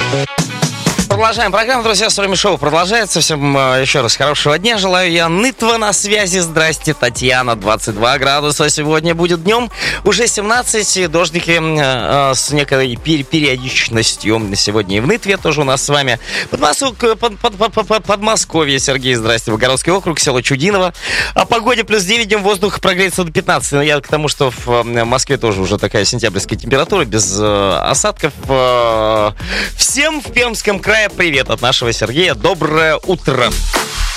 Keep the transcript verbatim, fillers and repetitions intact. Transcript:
Продолжаем программу, друзья, с вами шоу продолжается. Всем э, еще раз хорошего дня желаю я. Нытва на связи, здрасте, Татьяна. Двадцать два градуса сегодня будет днем, уже семнадцать, дождики э, с некой пер- периодичностью. Сегодня и в Нытве тоже у нас с вами. Подмоск... Под, под, под, под, Подмосковье, Сергей, здрасте, Богородский округ, село Чудиново. О погоде плюс девять, днем воздух прогреется до пятнадцати. Но я к тому, что в Москве тоже уже такая сентябрьская температура, без э, осадков. Э, всем в Пермском крае привет от нашего Сергея. Доброе утро.